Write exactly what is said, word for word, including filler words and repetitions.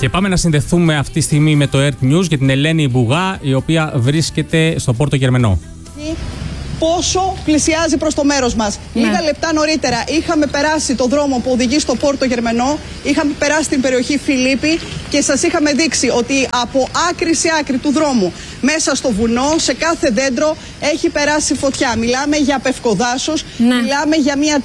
Και πάμε να συνδεθούμε αυτή τη στιγμή με το Earth News και την Ελένη Μπουγά, η οποία βρίσκεται στο Πόρτο Γερμενό. Πόσο πλησιάζει προς το μέρος μας. Ναι. Λίγα λεπτά νωρίτερα είχαμε περάσει το δρόμο που οδηγεί στο Πόρτο Γερμενό, είχαμε περάσει την περιοχή Φιλίππη και σας είχαμε δείξει ότι από άκρη σε άκρη του δρόμου, μέσα στο βουνό, σε κάθε δέντρο έχει περάσει φωτιά. Μιλάμε για πευκοδάσος, ναι. Μιλάμε για μια